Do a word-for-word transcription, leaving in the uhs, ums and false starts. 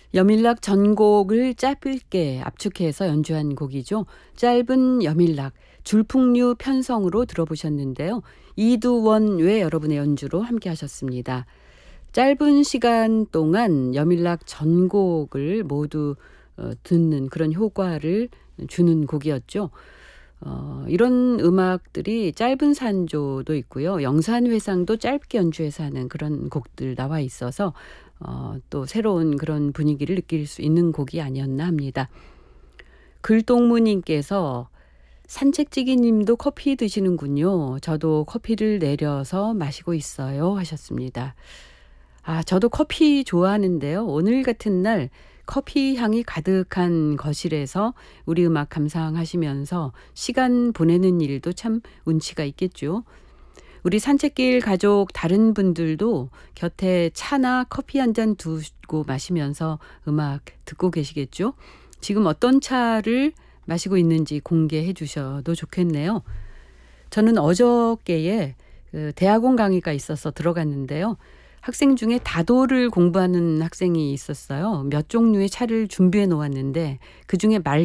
여밀락 전곡을 짧게 압축해서 연주한 곡이죠. 짧은 여밀락, 줄풍류 편성으로 들어보셨는데요. 이두원 외 여러분의 연주로 함께 하셨습니다. 짧은 시간 동안 여밀락 전곡을 모두 어, 듣는 그런 효과를 주는 곡이었죠. 어, 이런 음악들이 짧은 산조도 있고요. 영산회상도 짧게 연주해서 하는 그런 곡들 나와 있어서 어, 또 새로운 그런 분위기를 느낄 수 있는 곡이 아니었나 합니다. 글동무님께서 산책지기님도 커피 드시는군요. 저도 커피를 내려서 마시고 있어요 하셨습니다. 아, 저도 커피 좋아하는데요. 오늘 같은 날 커피 향이 가득한 거실에서 우리 음악 감상하시면서 시간 보내는 일도 참 운치가 있겠죠. 우리 산책길 가족 다른 분들도 곁에 차나 커피 한 잔 두고 마시면서 음악 듣고 계시겠죠. 지금 어떤 차를 마시고 있는지 공개해 주셔도 좋겠네요. 저는 어저께에 그 대학원 강의가 있어서 들어갔는데요. 학생 중에 다도를 공부하는 학생이 있었어요. 몇 종류의 차를 준비해 놓았는데 그중에 말